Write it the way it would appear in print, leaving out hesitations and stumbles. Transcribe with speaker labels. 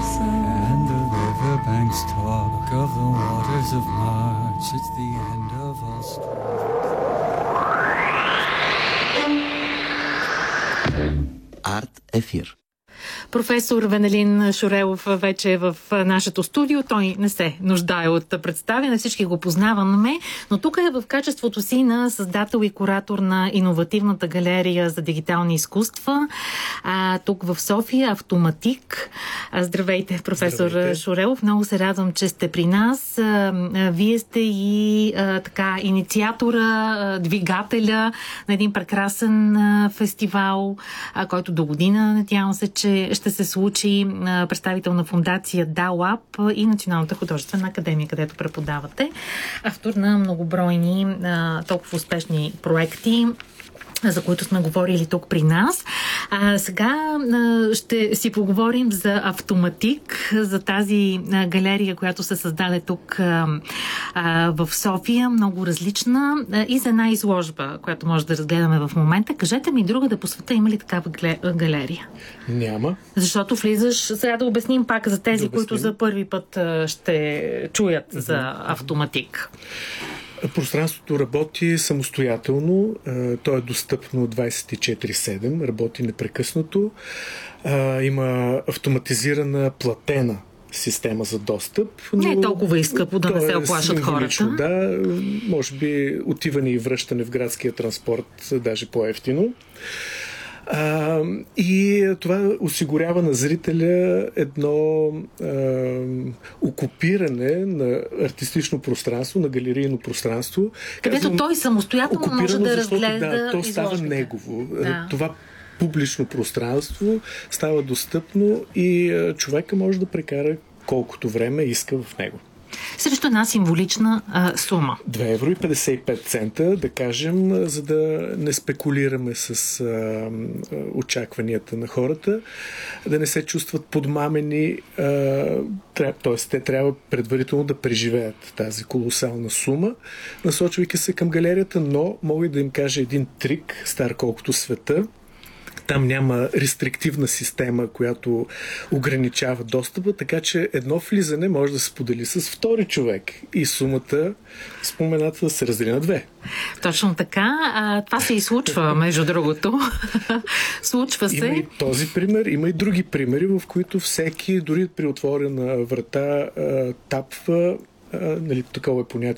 Speaker 1: And the riverbanks talk of the waters of March. It's the end of all
Speaker 2: Арт ефир.
Speaker 3: Професор Венелин Шурелов вече е в нашето студио. Той не се нуждае от представяне, всички го познаваме, но тук е в качеството си на създател и куратор на иновативната галерия за дигитални изкуства. Тук в София, Автоматик. Здравейте, професор Здравейте. Шурелов. Много се радвам, че сте при нас. Вие сте и инициатора, двигателя на един прекрасен фестивал, който до година, надявам се, че ще се случи, представител на фондация DALAB и Националната художествена академия, където преподавате. Автор на многобройни толкова успешни проекти, за които сме говорили тук при нас. Сега ще си поговорим за Автоматик, за тази галерия, която се създаде тук в София, много различна, и за една изложба, която може да разгледаме в момента. Кажете ми, друга по света има ли такава галерия?
Speaker 4: Няма.
Speaker 3: Защото влизаш, сега да обясним пак за тези, които за първи път ще чуят за Автоматик.
Speaker 4: Пространството работи самостоятелно, то е достъпно 24/7, работи непрекъснато, има автоматизирана платена система за достъп. Но
Speaker 3: не е толкова и скъпо да не се оплашат хората.
Speaker 4: Да, може би отиване и връщане в градския транспорт даже по-евтино. И това осигурява на зрителя едно окупиране на артистично пространство, на галерийно пространство.
Speaker 3: Където той самостоятелно може да разгледа
Speaker 4: то става негово. Да. Това публично пространство става достъпно и човека може да прекара колкото време иска в него.
Speaker 3: Срещу една символична сума.
Speaker 4: 2,55 евро, да кажем, за да не спекулираме с очакванията на хората, да не се чувстват подмамени, т.е. те трябва предварително да преживеят тази колосална сума, насочвайки се към галерията, но мога да им кажа един трик, стар колкото света. Там няма рестриктивна система, която ограничава достъпа, така че едно влизане може да се сподели с втори човек и сумата спомената се раздели на 2.
Speaker 3: Точно така. Това се и случва, между другото. Случва се.
Speaker 4: Има и този пример, има и други примери, в които всеки, дори при отворена врата, тапва, такова е понятие